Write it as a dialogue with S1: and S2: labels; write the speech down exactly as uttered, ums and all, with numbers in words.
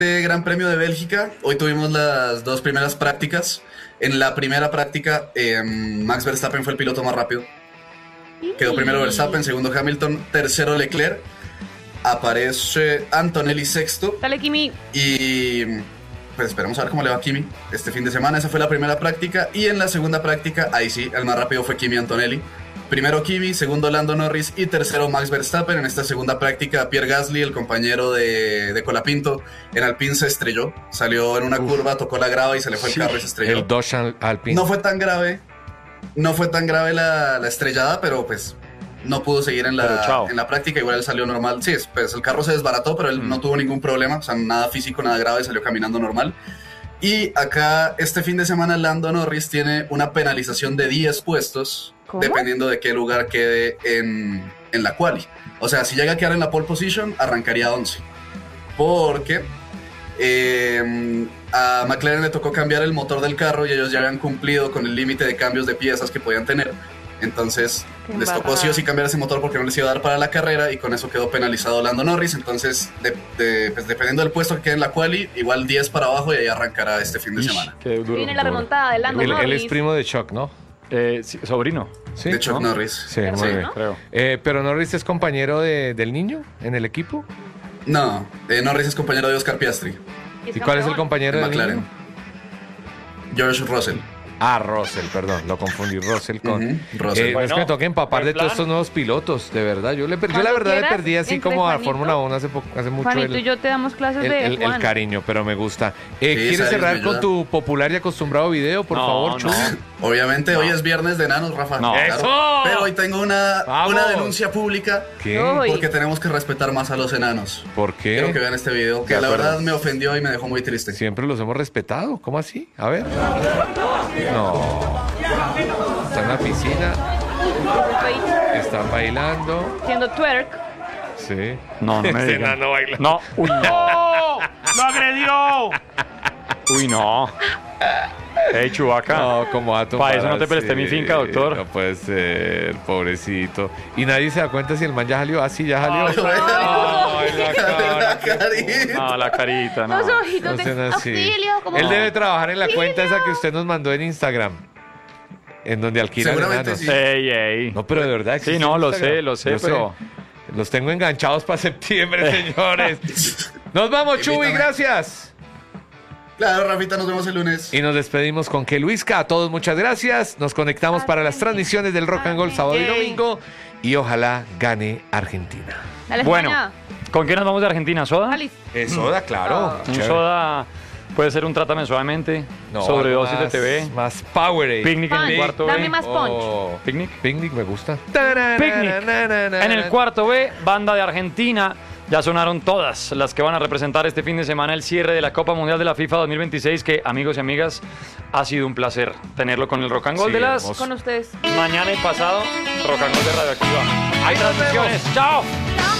S1: Gran Premio de Bélgica. Hoy tuvimos las dos primeras prácticas. En la primera práctica, eh, Max Verstappen fue el piloto más rápido. Quedó primero Verstappen, segundo Hamilton, tercero Leclerc. Aparece Antonelli sexto.
S2: Dale, Kimi.
S1: Y pues esperemos a ver cómo le va a Kimi este fin de semana. Esa fue la primera práctica. Y en la segunda práctica, ahí sí, el más rápido fue Kimi Antonelli. Primero Kimi, segundo Lando Norris y tercero Max Verstappen. En esta segunda práctica, Pierre Gasly, el compañero de, de Colapinto, en Alpine se estrelló. Salió en una Uf. curva, tocó la grava y se le fue sí, el carro y se estrelló.
S3: El Dodge Alpine.
S1: No fue tan grave, no fue tan grave la, la estrellada, pero pues no pudo seguir en la, en la práctica. Igual él salió normal. Sí, pues el carro se desbarató, pero él mm. no tuvo ningún problema. O sea, nada físico, nada grave, salió caminando normal. Y acá, este fin de semana, Lando Norris tiene una penalización de diez puestos. ¿Cómo? Dependiendo de qué lugar quede en, en la quali. O sea, si llega a quedar en la pole position, arrancaría once. Porque eh, a McLaren le tocó cambiar el motor del carro y ellos ya habían cumplido con el límite de cambios de piezas que podían tener. Entonces les tocó sí o sí cambiar ese motor porque no les iba a dar para la carrera y con eso quedó penalizado Lando Norris. Entonces, de, de, pues dependiendo del puesto que quede en la quali, igual diez para abajo y ahí arrancará este fin de semana.
S2: Qué duro, Viene la remontada de Lando
S3: él,
S2: Norris.
S3: Él es primo de Chuck, ¿no?
S4: Eh, sí, sobrino.
S1: ¿Sí? De Chuck ¿no? Norris.
S3: Sí, muy bien, ¿no? creo. Eh, ¿Pero Norris es compañero de, del niño en el equipo?
S1: No, eh, Norris es compañero de Oscar Piastri.
S3: ¿Y, ¿Y cuál es el compañero de
S1: McLaren?
S3: Niño?
S1: George Russell.
S3: Ah, Russell, perdón, lo confundí, Russell con...
S1: Uh-huh, Russell.
S3: Eh, bueno, es que me toca empapar de plan. todos estos nuevos pilotos, de verdad. Yo, le per... yo la verdad quieras, le perdí así como a Fórmula uno hace, poco, hace mucho.
S2: Juanito el, y yo te damos clases
S3: el,
S2: de
S3: el, el cariño, pero me gusta. Eh, sí, ¿Quieres cerrar con tu popular y acostumbrado video, por
S4: no,
S3: favor,
S4: no.
S3: Chuy?
S1: Obviamente, no. hoy es viernes de enanos, Rafa.
S4: No.
S1: Claro.
S3: ¡Eso!
S1: Pero hoy tengo una, una denuncia pública.
S3: ¿Qué?
S1: Porque tenemos que respetar más a los enanos.
S3: ¿Por qué?
S1: Quiero que vean este video, que la verdad me ofendió y me dejó muy triste.
S3: Siempre los hemos respetado. ¿Cómo así? A ver. No. Está en la piscina. Están bailando.
S2: Haciendo twerk.
S3: Sí.
S4: No, no me
S3: Este
S4: digan.
S3: enano baila.
S4: No. Uy, no. ¡Lo agredió! Uy, no. Hey, Chubaca.
S3: No, como a
S4: Para eso no te presté mi finca, doctor.
S3: No puede ser, pobrecito. Y nadie se da cuenta si el man ya salió. Ah, sí, ya salió.
S1: Ay,
S3: Ay, la cara.
S1: La carita.
S4: No, la carita, no.
S2: Los ojitos
S3: No sean
S2: de
S3: así.
S2: auxilio. Como...
S3: Él debe trabajar en la
S2: auxilio.
S3: cuenta esa que usted nos mandó en Instagram. En donde alquilan
S1: Seguramente
S3: enanos.
S1: sí.
S4: Ey, ey.
S3: No, pero de verdad
S4: Sí,
S3: existe
S4: no, lo
S3: Instagram.
S4: sé, lo sé,
S3: Yo
S4: pero...
S3: Los tengo enganchados para septiembre, señores. Nos vamos, Chuy,
S1: Invítame.
S3: gracias.
S1: Claro, Rafita, nos vemos el lunes.
S3: Y nos despedimos con que Luisca, a todos muchas gracias. Nos conectamos para las transmisiones del Rock and Roll sábado y domingo. Y ojalá gane Argentina.
S2: Dale,
S4: Bueno,
S2: España.
S4: ¿con qué nos vamos de Argentina? ¿Soda?
S2: Alice.
S3: Eh, soda, claro.
S4: Un
S3: Chévere.
S4: soda puede ser un trátame suavemente,
S3: No,
S4: sobredosis
S3: algo
S4: de T V,
S3: más, más Powerade.
S4: picnic en
S2: Punch.
S4: el cuarto
S2: Dame
S4: B.
S2: más punch.
S3: Oh,
S4: Picnic.
S3: Picnic me gusta.
S4: Picnic. En el cuarto B, banda de Argentina. Ya sonaron todas las que van a representar este fin de semana el cierre de la Copa Mundial de la FIFA dos mil veintiséis, que, amigos y amigas, ha sido un placer tenerlo con el Rock and Roll
S3: Sí,
S4: de las
S3: hermoso.
S2: Con ustedes.
S4: mañana y pasado, Rock and Roll de Radioactiva. Hay transmisiones. ¡Chao!